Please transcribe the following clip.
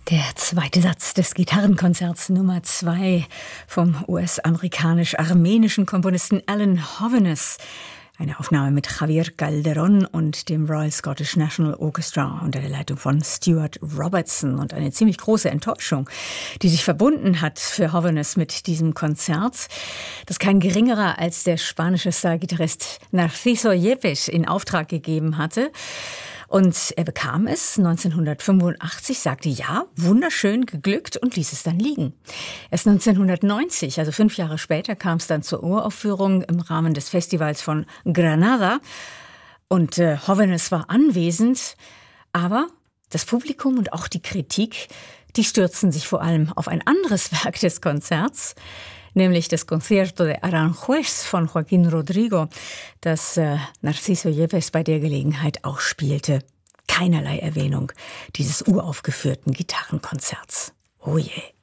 Der zweite Satz des Gitarrenkonzerts Nummer 2 vom US-amerikanisch-armenischen Komponisten Alan Hovhaness. Eine Aufnahme mit Javier Calderón und dem Royal Scottish National Orchestra unter der Leitung von Stuart Robertson. Und eine ziemlich große Enttäuschung, die sich verbunden hat für Hovhaness mit diesem Konzert, das kein geringerer als der spanische Star-Gitarrist Narciso Yepes in Auftrag gegeben hatte. Und er bekam es 1985, sagte ja, wunderschön geglückt und ließ es dann liegen. Erst 1990, also 5 Jahre später, kam es dann zur Uraufführung im Rahmen des Festivals von Granada. Und Hovhaness war anwesend, aber das Publikum und auch die Kritik, die stürzten sich vor allem auf ein anderes Werk des Konzerts, nämlich das Concierto de Aranjuez von Joaquín Rodrigo, das Narciso Yepes bei der Gelegenheit auch spielte. Keinerlei Erwähnung dieses uraufgeführten Gitarrenkonzerts. Oh je.